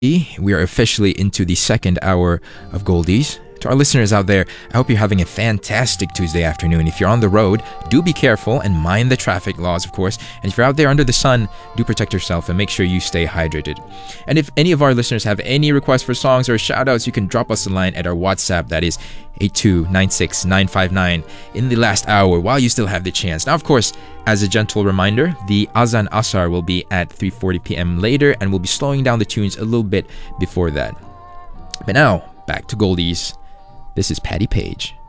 We are officially into the second hour of Goldies. To our listeners out there, I hope you're having a fantastic Tuesday afternoon. If you're on the road, do be careful and mind the traffic laws, of course. And if you're out there under the sun, do protect yourself and make sure you stay hydrated. And if any of our listeners have any requests for songs or shoutouts, you can drop us a line at our WhatsApp. That is 8296959 in the last hour while you still have the chance. Now, of course, as a gentle reminder, the Azan Asar will be at 3:40 p.m. later, and we'll be slowing down the tunes a little bit before that. But now, back to Goldies. This is Patty Page.